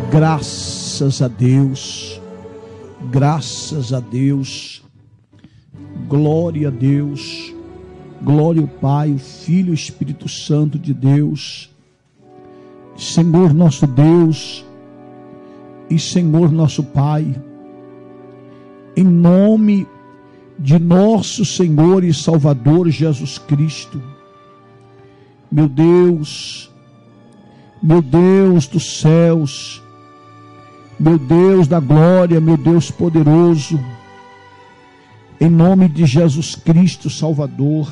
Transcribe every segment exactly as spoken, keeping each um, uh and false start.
Graças a Deus, graças a Deus, glória a Deus, glória ao Pai, o Filho e o Espírito Santo de Deus. Senhor nosso Deus e Senhor nosso Pai, em nome de nosso Senhor e Salvador Jesus Cristo, meu Deus, meu Deus dos céus, meu Deus da glória, meu Deus poderoso, em nome de Jesus Cristo Salvador,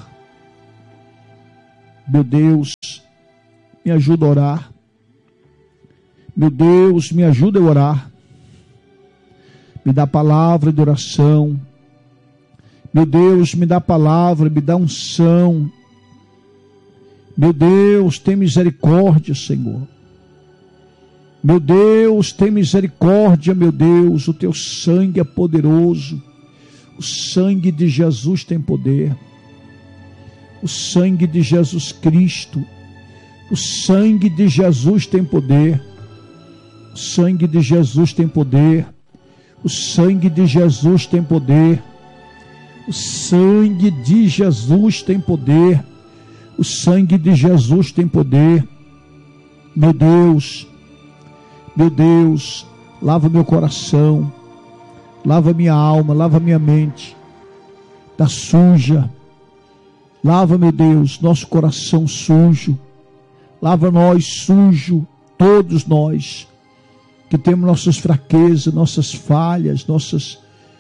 meu Deus, me ajuda a orar. Meu Deus, me ajuda a orar. Me dá palavra de oração. Meu Deus, me dá palavra, me dá unção. Meu Deus, tem misericórdia, Senhor. Meu Deus, tem misericórdia, meu Deus. O teu sangue é poderoso. O sangue de Jesus tem poder. O sangue de Jesus Cristo. O sangue de Jesus tem poder. O sangue de Jesus tem poder. O sangue de Jesus tem poder. O sangue de Jesus tem poder. O sangue de Jesus tem poder. Meu Deus, meu Deus, lava meu coração, lava minha alma, lava minha mente, está suja. Lava, meu Deus, nosso coração sujo. Lava nós sujo, todos nós, que temos nossas fraquezas, nossas falhas, nossas,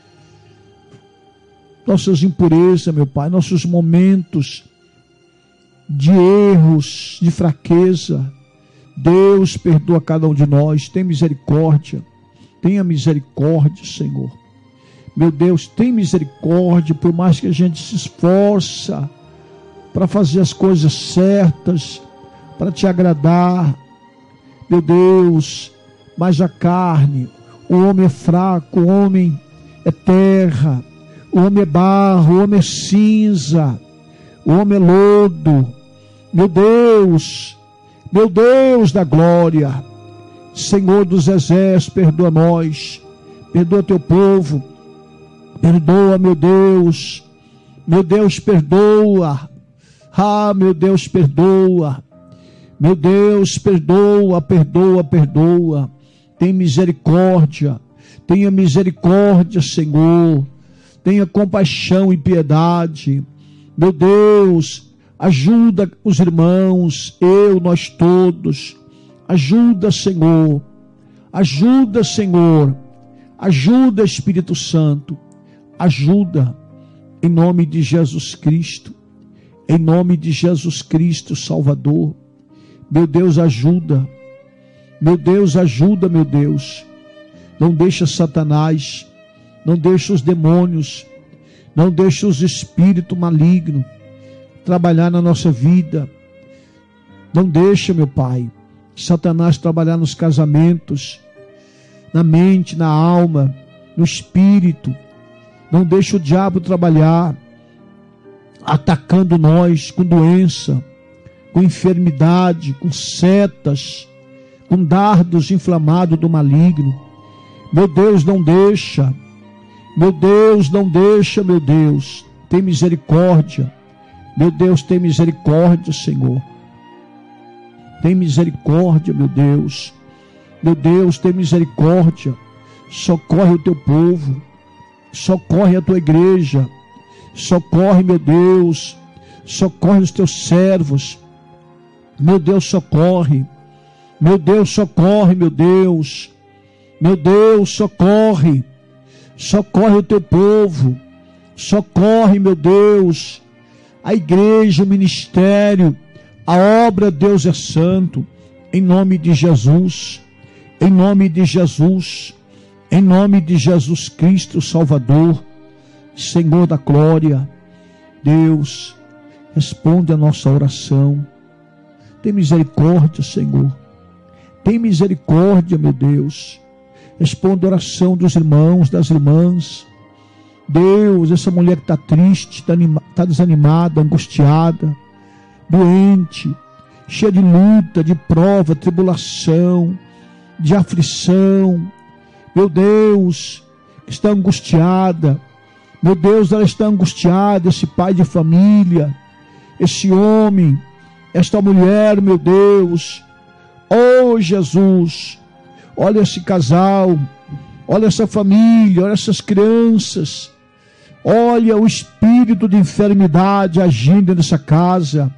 nossas impurezas, meu Pai, nossos momentos de erros, de fraqueza. Deus, perdoa cada um de nós, tem misericórdia, tenha misericórdia, Senhor. Meu Deus, tem misericórdia, por mais que a gente se esforça para fazer as coisas certas, para te agradar, meu Deus, mas a carne, o homem é fraco, o homem é terra, o homem é barro, o homem é cinza, o homem é lodo. Meu Deus, meu Deus da glória, Senhor dos exércitos, perdoa nós, perdoa teu povo, perdoa, meu Deus, meu Deus, perdoa, ah, meu Deus, perdoa, meu Deus, perdoa, perdoa, perdoa, tem misericórdia, tenha misericórdia, Senhor, tenha compaixão e piedade, meu Deus, ajuda os irmãos, eu, nós todos, ajuda, Senhor, ajuda, Senhor, ajuda, Espírito Santo, ajuda, em nome de Jesus Cristo, em nome de Jesus Cristo, Salvador. Meu Deus, ajuda, meu Deus, ajuda, meu Deus, não deixa Satanás, não deixa os demônios, não deixa os espíritos malignos trabalhar na nossa vida, não deixa, meu Pai, Satanás trabalhar nos casamentos, na mente, na alma, no espírito, não deixa o diabo trabalhar, atacando nós com doença, com enfermidade, com setas, com dardos inflamados do maligno. Meu Deus, não deixa, meu Deus, não deixa, meu Deus, tem misericórdia, meu Deus, tem misericórdia, Senhor, tem misericórdia, meu Deus, meu Deus, tem misericórdia, socorre o teu povo, socorre a tua igreja, socorre, meu Deus, socorre os teus servos, meu Deus, socorre, meu Deus, socorre, meu Deus, meu Deus, socorre, socorre o teu povo, socorre, meu Deus, a igreja, o ministério, a obra, Deus é santo, em nome de Jesus, em nome de Jesus, em nome de Jesus Cristo, Salvador, Senhor da glória. Deus, responde a nossa oração, tem misericórdia, Senhor, tem misericórdia, meu Deus, responde a oração dos irmãos, das irmãs. Deus, essa mulher que está triste, está tá desanimada, angustiada, doente, cheia de luta, de prova, tribulação, de aflição, meu Deus, está angustiada, meu Deus, ela está angustiada, esse pai de família, esse homem, esta mulher, meu Deus, oh Jesus, olha esse casal, olha essa família, olha essas crianças, olha o espírito de enfermidade agindo nessa casa.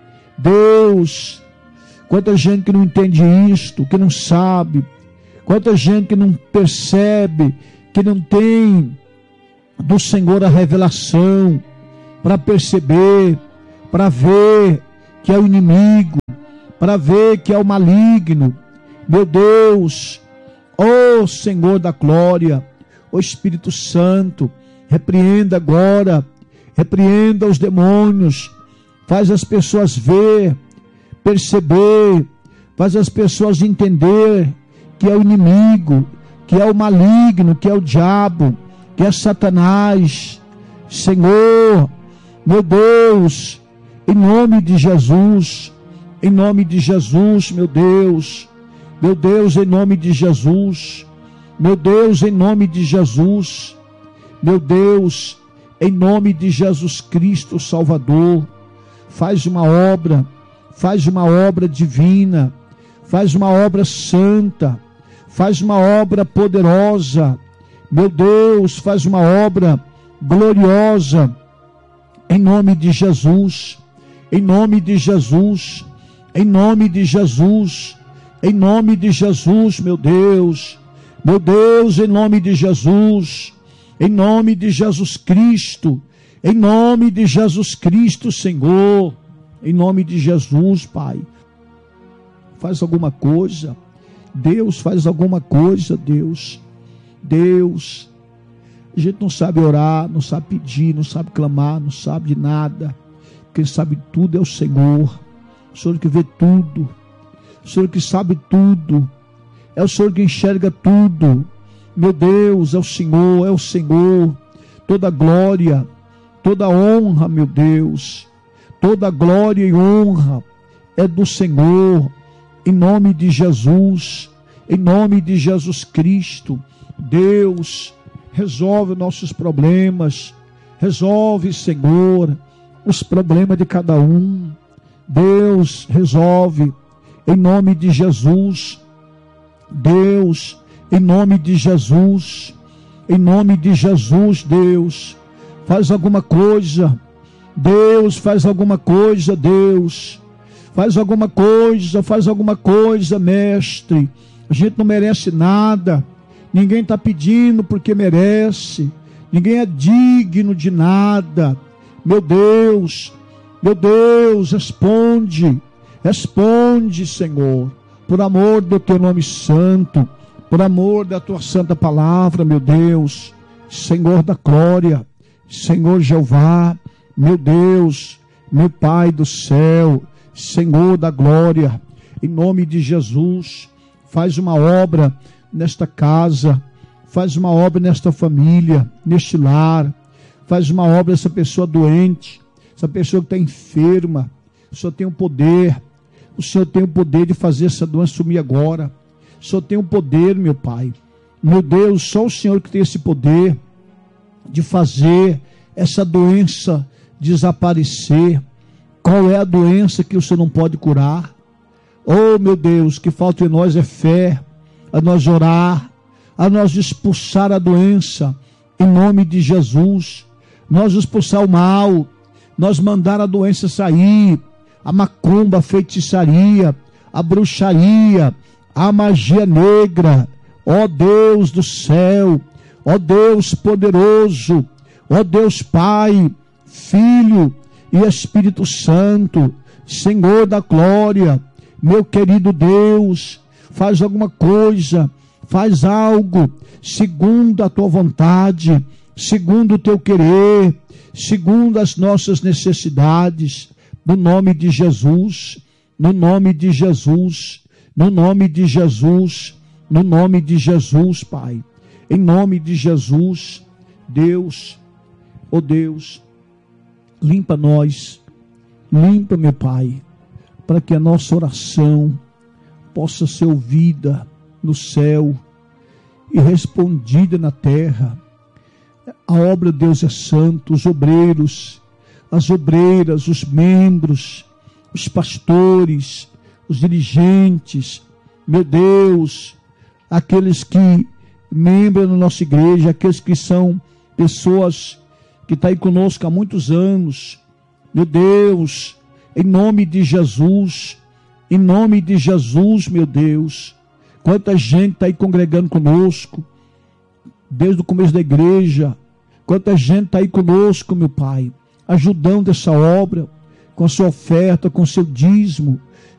Deus, quanta gente que não entende isto, que não sabe, quanta gente que não percebe, que não tem do Senhor a revelação para perceber, para ver que é o inimigo, para ver que é o maligno. Meu Deus, ó Senhor da glória, ó Espírito Santo, repreenda agora, repreenda os demônios, faz as pessoas ver, perceber, faz as pessoas entender que é o inimigo, que é o maligno, que é o diabo, que é Satanás. Senhor, meu Deus, em nome de Jesus, em nome de Jesus, meu Deus, meu Deus, em nome de Jesus, meu Deus, em nome de Jesus, meu Deus, em nome de Jesus Cristo Salvador, faz uma obra, faz uma obra divina, faz uma obra santa, faz uma obra poderosa, meu Deus, faz uma obra gloriosa, em nome de Jesus, em nome de Jesus, em nome de Jesus, em nome de Jesus, meu Deus, meu Deus, em nome de Jesus, em nome de Jesus Cristo, em nome de Jesus Cristo, Senhor, em nome de Jesus, Pai, faz alguma coisa, Deus, faz alguma coisa, Deus, Deus, a gente não sabe orar, não sabe pedir, não sabe clamar, não sabe de nada, quem sabe tudo é o Senhor, o Senhor que vê tudo, o Senhor que sabe tudo, é o Senhor que enxerga tudo, meu Deus, é o Senhor, é o Senhor, toda glória, toda honra, meu Deus, toda glória e honra é do Senhor, em nome de Jesus, em nome de Jesus Cristo. Deus, resolve nossos problemas, resolve, Senhor, os problemas de cada um. Deus, resolve, em nome de Jesus. Deus, em nome de Jesus, em nome de Jesus, Deus, faz alguma coisa, Deus, faz alguma coisa, Deus, faz alguma coisa, faz alguma coisa, Mestre. A gente não merece nada, ninguém está pedindo porque merece, ninguém é digno de nada. Meu Deus, meu Deus, responde, responde, Senhor, por amor do teu nome santo, por amor da tua santa palavra, meu Deus, Senhor da glória, Senhor Jeová, meu Deus, meu Pai do céu, Senhor da glória, em nome de Jesus, faz uma obra nesta casa, faz uma obra nesta família, neste lar, faz uma obra nessa pessoa doente, essa pessoa que está enferma. O Senhor tem o poder, o Senhor tem o poder de fazer essa doença sumir agora. O Senhor tem o poder, meu Pai, meu Deus, só o Senhor que tem esse poder de fazer essa doença desaparecer. Qual é a doença que o Senhor não pode curar? Oh, meu Deus, que falta em nós é fé, a nós orar, a nós expulsar a doença, em nome de Jesus, nós expulsar o mal, nós mandar a doença sair, a macumba, a feitiçaria, a bruxaria, a magia negra. Ó Deus do céu, ó Deus poderoso, ó Deus Pai, Filho e Espírito Santo, Senhor da glória, meu querido Deus, faz alguma coisa, faz algo segundo a tua vontade, segundo o teu querer, segundo as nossas necessidades, no nome de Jesus, no nome de Jesus, no nome de Jesus, no nome de Jesus, Pai, em nome de Jesus. Deus, ó Deus, limpa nós, limpa, meu Pai, para que a nossa oração possa ser ouvida, no céu e respondida na terra. A obra de Deus é santa, os obreiros, as obreiras, os membros, os pastores, os dirigentes, meu Deus, aqueles que membram da nossa igreja, aqueles que são pessoas que estão aí conosco há muitos anos, meu Deus, em nome de Jesus, em nome de Jesus, meu Deus, quanta gente está aí congregando conosco, desde o começo da igreja, quanta gente está aí conosco, meu Pai, ajudando essa obra, com a sua oferta, com o seu dízimo,